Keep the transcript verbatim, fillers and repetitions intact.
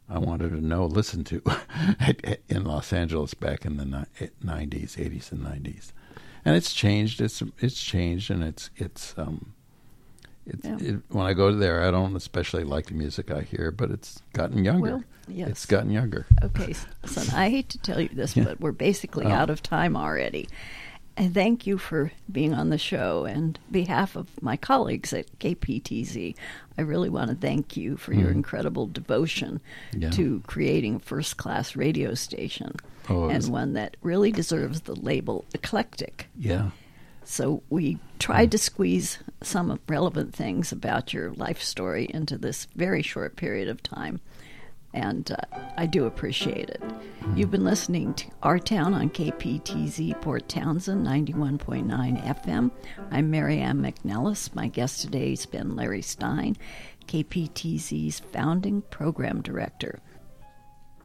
I wanted to know, listen to in Los Angeles back in the nineties, eighties, and nineties. And it's changed. It's it's changed, and it's it's um, it, yeah. it, when I go there, I don't especially like the music I hear, but it's gotten younger. Well, yes. It's gotten younger. Okay, son, I hate to tell you this, Yeah. but we're basically Oh. out of time already. And thank you for being on the show. And on behalf of my colleagues at K P T Z, I really want to thank you for your Mm. incredible devotion Yeah. to creating a first-class radio station, Oh, it and was- one that really deserves the label eclectic. Yeah. So we tried to squeeze some relevant things about your life story into this very short period of time, and uh, I do appreciate it. You've been listening to Our Town on K P T Z Port Townsend, ninety-one point nine F M. I'm Mary Ann McNellis. My guest today has been Larry Stein, K P T Z's founding program director.